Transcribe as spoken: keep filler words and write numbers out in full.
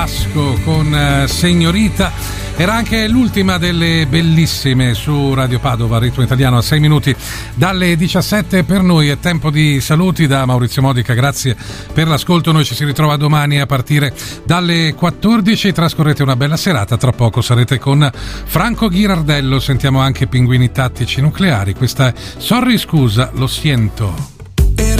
Con uh, Signorita era anche l'ultima delle bellissime su Radio Padova, ritmo italiano a sei minuti dalle diciassette. Per noi è tempo di saluti da Maurizio Modica, grazie per l'ascolto. Noi ci si ritrova domani a partire dalle quattordici. Trascorrete una bella serata, tra poco sarete con Franco Ghirardello, sentiamo anche Pinguini Tattici Nucleari. Questa è Sorry Scusa, lo siento.